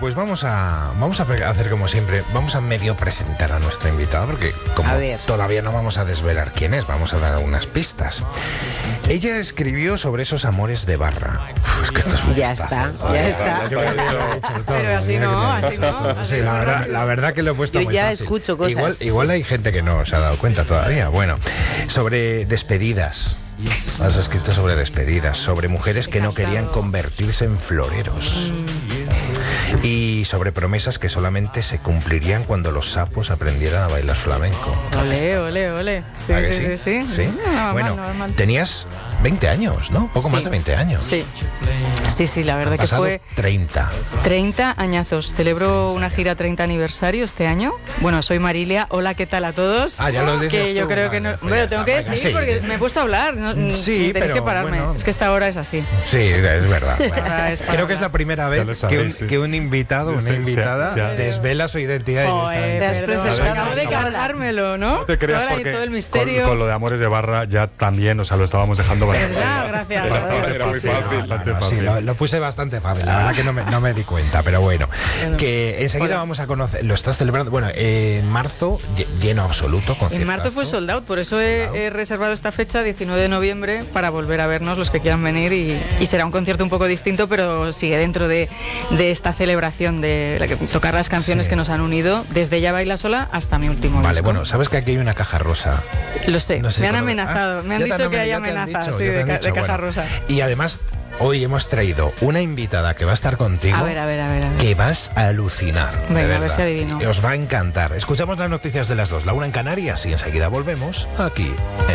pues vamos a hacer como siempre. Vamos a medio presentar a nuestra invitada, porque como todavía no vamos a desvelar quién es, vamos a dar algunas pistas. Ella escribió sobre esos amores de barra. Es que esto es un Ya listazo. está. Yo creo que lo he hecho todo. Pero así no. Sí, la verdad que lo he puesto Yo muy ya fácil. escucho cosas. Igual hay gente que no se ha dado cuenta todavía. Bueno, sobre despedidas. Has escrito sobre despedidas, sobre mujeres que no querían convertirse en floreros. Y sobre promesas que solamente se cumplirían cuando los sapos aprendieran a bailar flamenco. Ole. Sí. ¿Sí? No, Bueno, normal. tenías 20 años, ¿no? Poco más de 20 años. Sí, la verdad que fue 30 añazos. Celebro una gira 30 aniversario este año. Bueno, soy Marilia. Hola, ¿qué tal a todos? Ya lo dices que yo tú, creo que no. vale, pues Bueno, ya tengo está, que venga, decir sí. porque me he puesto a hablar. Sí, tenéis que pero pararme. bueno. Es que esta hora es así. Sí, es verdad. Ahora es para Creo que es la hablar. primera Ya lo vez sabéis, que un invitado, una invitada, desvela su identidad Joder, directamente. perdón, acabo de cargármelo, ¿no? No te creas Todo porque el misterio. con lo de Amores de Barra ya también, o sea, lo estábamos dejando bastante. ¿Verdad? Gracias. Era bastante Era muy fácil. Sí, lo puse bastante fácil, la verdad que no me di cuenta, pero bueno, que enseguida vamos a conocer, lo estás celebrando, bueno, en marzo, lleno absoluto, conciertazo. En marzo fue sold out, por eso he reservado esta fecha, 19 de noviembre, para volver a vernos los que quieran venir y será un concierto un poco distinto, pero sigue dentro de esta celebración de tocar las canciones que nos han unido, desde Ella baila sola hasta mi último disco. Vale, bueno, sabes que aquí hay una caja rosa. Lo sé, No sé me han si amenazado, me han dicho que hay amenazas de caja rosa. Y además, hoy hemos traído una invitada que va a estar contigo. A ver. Que vas a alucinar. Venga, a ver si adivino. Os va a encantar. Escuchamos las noticias de las 2, la 1 en Canarias, y enseguida volvemos aquí en